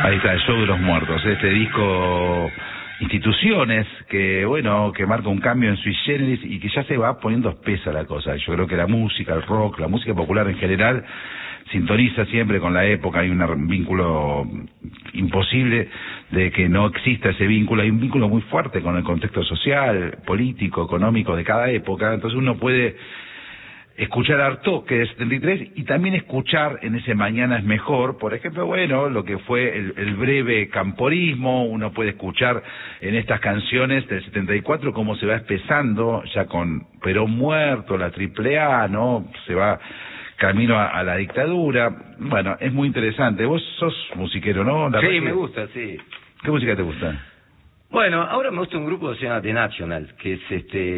Ahí está, el Show de los Muertos, este disco Instituciones, que bueno, que marca un cambio en sui generis y que ya se va poniendo espesa la cosa. Yo creo que la música, el rock, la música popular en general, sintoniza siempre con la época, hay un vínculo imposible de que no exista ese vínculo, hay un vínculo muy fuerte con el contexto social, político, económico de cada época, entonces uno puede escuchar Artaud, que es 73, y también escuchar en ese Mañana es Mejor, por ejemplo, bueno, lo que fue el breve camporismo, uno puede escuchar en estas canciones del 74 cómo se va espesando, ya con Perón muerto, la AAA, ¿no? Se va camino a la dictadura. Bueno, es muy interesante. Vos sos musiquero, ¿no? Sí, me gusta, sí. ¿Qué música te gusta? Bueno, ahora me gusta un grupo que se llama The National, que es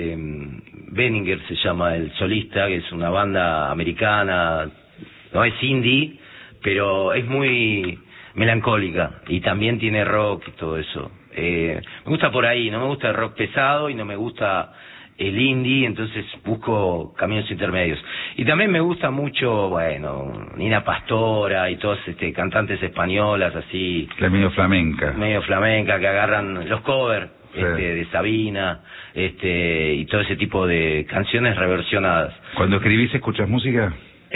Benninger se llama el solista, que es una banda americana, no es indie, pero es muy melancólica y también tiene rock y todo eso. Me gusta por ahí, no me gusta el rock pesado y no me gusta el indie, entonces busco caminos intermedios. Y también me gusta mucho, bueno, Nina Pastora y todas cantantes españolas así. La medio flamenca. Medio flamenca, que agarran los covers sí. De Sabina, y todo ese tipo de canciones reversionadas. ¿Cuando escribís escuchas música?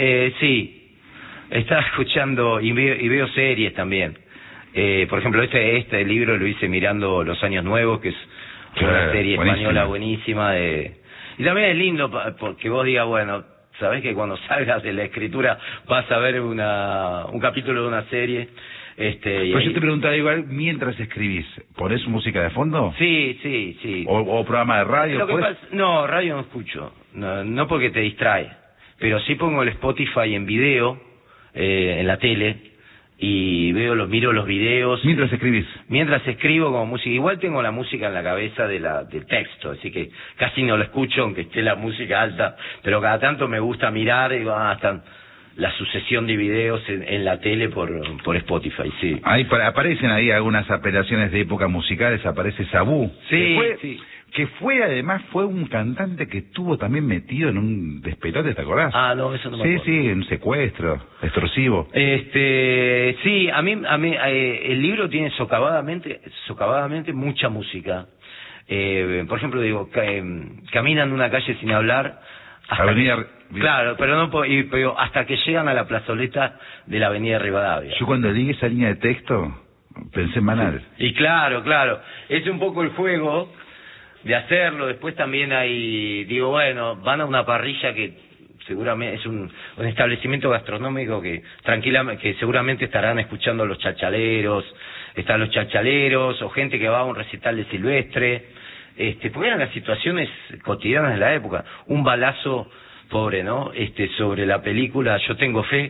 Sí, estaba escuchando y veo series también. Por ejemplo, este libro lo hice mirando Los Años Nuevos, que es una serie española buenísima. Y también es lindo porque vos digas, bueno, sabés que cuando salgas de la escritura vas a ver un capítulo de una serie. Pero yo te preguntaba igual, mientras escribís, ¿ponés música de fondo? Sí. ¿O programa de radio? No, radio no escucho, no porque te distrae, pero sí pongo el Spotify en video, en la tele, y miro los videos. ¿Mientras escribís? Mientras escribo como música. Igual tengo la música en la cabeza del texto, así que casi no lo escucho aunque esté la música alta, pero cada tanto me gusta mirar y hasta la sucesión de videos en la tele por Spotify, sí. Ahí aparecen ahí algunas apelaciones de época musicales, aparece Sabú. Sí. Que además fue un cantante que estuvo también metido en un despelote, ¿te acordás? Ah, no, eso no me acuerdo. Sí, en un secuestro extorsivo. Sí, a mí el libro tiene socavadamente mucha música. Por ejemplo, digo, caminan una calle sin hablar. Claro, pero hasta que llegan a la plazoleta de la avenida Rivadavia. Yo cuando leí esa línea de texto pensé en Manal. Sí. Y claro, es un poco el juego de hacerlo. Después también digo, bueno, van a una parrilla que seguramente es un establecimiento gastronómico que seguramente estarán escuchando los chachaleros, están los chachaleros o gente que va a un recital de Silvestre, porque eran las situaciones cotidianas de la época. Un balazo, pobre, ¿no? Sobre la película Yo tengo fe,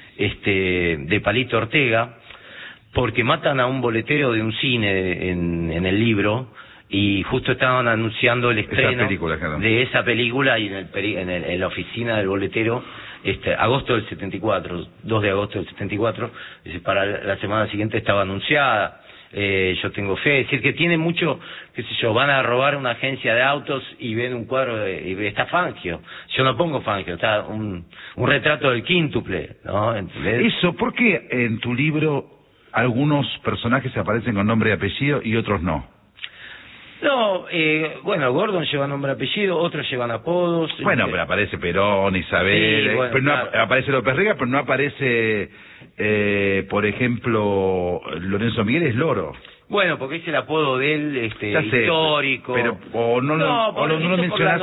de Palito Ortega, porque matan a un boletero de un cine en el libro. Y justo estaban anunciando el estreno de esa película y en la oficina del boletero, agosto del 74, 2 de agosto del 74, para la semana siguiente estaba anunciada. Yo tengo fe, es decir que tiene mucho, qué sé yo, van a robar una agencia de autos y ven un cuadro y está Fangio. Yo no pongo Fangio, está un retrato del quíntuple, ¿no? ¿Entendés? Eso, ¿por qué en tu libro algunos personajes aparecen con nombre y apellido y otros no? No, bueno, Gordon lleva nombre y apellido, otros llevan apodos. Bueno, pero aparece Perón, Isabel, sí, bueno, pero no claro. Aparece López Rega, pero no aparece, por ejemplo, Lorenzo Miguel es Loro. Bueno, porque es el apodo de él, histórico. Pero no lo mencionas.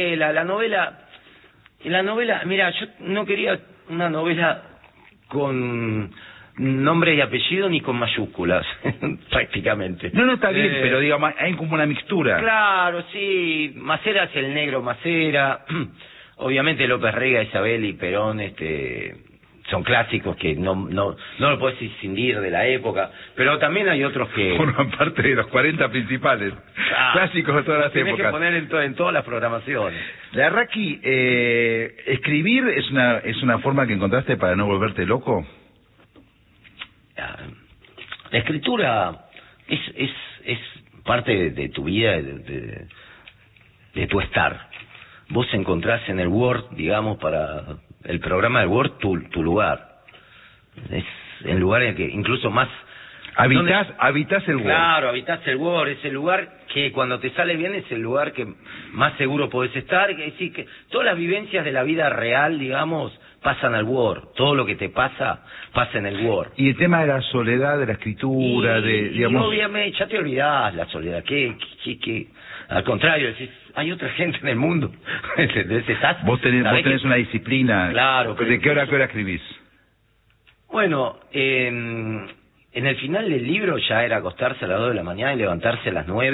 La novela, mira, yo no quería una novela con nombre y apellido ni con mayúsculas, prácticamente. No, está bien, pero digamos, hay como una mixtura. Claro, sí, Macera es el negro Macera, obviamente López Rega, Isabel y Perón, son clásicos que no lo puedes escindir de la época, pero también hay otros que forman parte de los 40 principales, clásicos de todas las épocas. Tienes que poner en todas las programaciones. La Raki, escribir es una forma que encontraste para no volverte loco. La escritura es parte de tu vida, de tu estar. Vos encontrás en el Word, digamos, para el programa del Word tu lugar. Es el lugar en el que incluso más Habitas el Word. Claro, habitas el Word, es el lugar que cuando te sale bien es el lugar que más seguro podés estar, es decir, que todas las vivencias de la vida real, digamos, pasan al Word, todo lo que te pasa en el Word. Y el tema de la soledad, de la escritura, digamos... Y obviamente, ya te olvidás la soledad, que al contrario, decís, hay otra gente en el mundo. Vos tenés una disciplina. Claro. ¿De qué hora a qué hora escribís? Bueno, en el final del libro ya era acostarse a las 2 de la mañana y levantarse a las 9.